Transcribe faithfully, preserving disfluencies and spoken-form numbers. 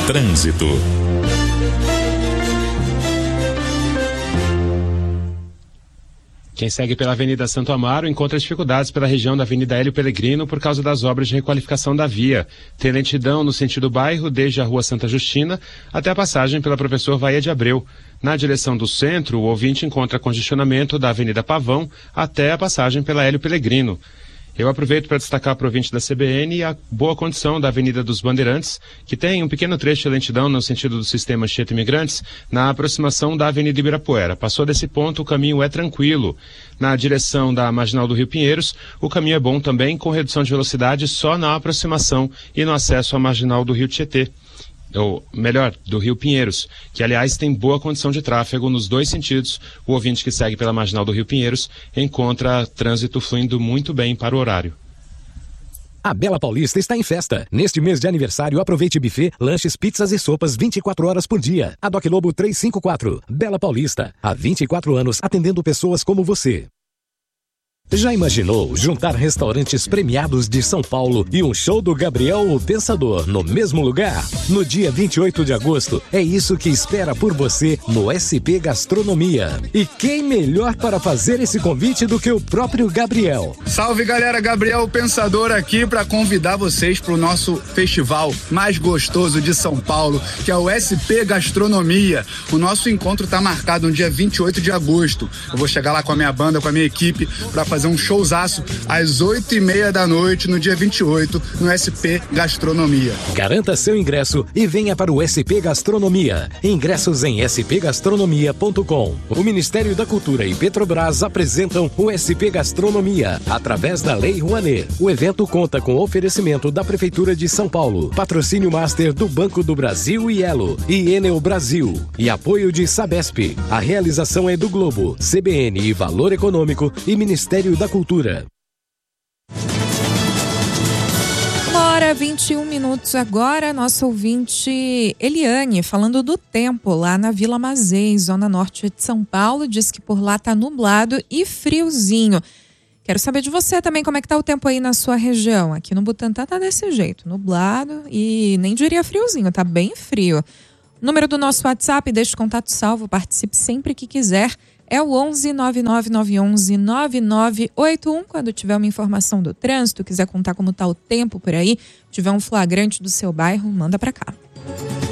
Trânsito. Quem segue pela Avenida Santo Amaro encontra dificuldades pela região da Avenida Hélio Pelegrino por causa das obras de requalificação da via. Tem lentidão no sentido bairro, desde a Rua Santa Justina até a passagem pela Professor Vaia de Abreu. Na direção do centro, o ouvinte encontra congestionamento da Avenida Pavão até a passagem pela Hélio Pelegrino. Eu aproveito para destacar para o ouvinte da C B N a boa condição da Avenida dos Bandeirantes, que tem um pequeno trecho de lentidão no sentido do sistema Anchieta Imigrantes, na aproximação da Avenida Ibirapuera. Passou desse ponto, o caminho é tranquilo. Na direção da Marginal do Rio Pinheiros, o caminho é bom também, com redução de velocidade só na aproximação e no acesso à Marginal do Rio Tietê. Ou melhor, do Rio Pinheiros, que aliás tem boa condição de tráfego nos dois sentidos. O ouvinte que segue pela Marginal do Rio Pinheiros encontra trânsito fluindo muito bem para o horário. A Bela Paulista está em festa. Neste mês de aniversário, aproveite buffet, lanches, pizzas e sopas vinte e quatro horas por dia. A Doc Lobo trezentos e cinquenta e quatro. Bela Paulista, há vinte e quatro anos atendendo pessoas como você. Já imaginou juntar restaurantes premiados de São Paulo e um show do Gabriel o Pensador no mesmo lugar? No dia vinte e oito de agosto, é isso que espera por você no S P Gastronomia. E quem melhor para fazer esse convite do que o próprio Gabriel? Salve galera, Gabriel o Pensador aqui para convidar vocês para o nosso festival mais gostoso de São Paulo, que é o S P Gastronomia. O nosso encontro está marcado no dia vinte e oito de agosto. Eu vou chegar lá com a minha banda, com a minha equipe, para fazer um showzaço às oito e meia da noite no dia vinte e oito no S P Gastronomia. Garanta seu ingresso e venha para o S P Gastronomia. Ingressos em s p gastronomia ponto com. O Ministério da Cultura e Petrobras apresentam o S P Gastronomia através da Lei Rouanet. O evento conta com oferecimento da Prefeitura de São Paulo, patrocínio master do Banco do Brasil e Elo e Enel Brasil e apoio de Sabesp. A realização é do Globo, C B N e Valor Econômico e Ministério da Cultura. Uma hora vinte e um minutos agora, nosso ouvinte Eliane, falando do tempo lá na Vila Mazei, zona norte de São Paulo, diz que por lá tá nublado e friozinho. Quero saber de você também, como é que tá o tempo aí na sua região. Aqui no Butantã tá desse jeito, nublado e nem diria friozinho, tá bem frio. Número do nosso WhatsApp, deixe o contato salvo, participe sempre que quiser. É o onze nove nove nove onze nove nove oito um. Quando tiver uma informação do trânsito, quiser contar como está o tempo por aí, tiver um flagrante do seu bairro, manda para cá.